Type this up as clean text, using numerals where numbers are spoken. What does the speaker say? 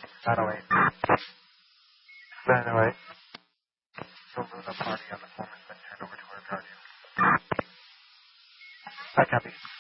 908. 908. We'll move the party on the foreman, then turn over to our guardian. I copy.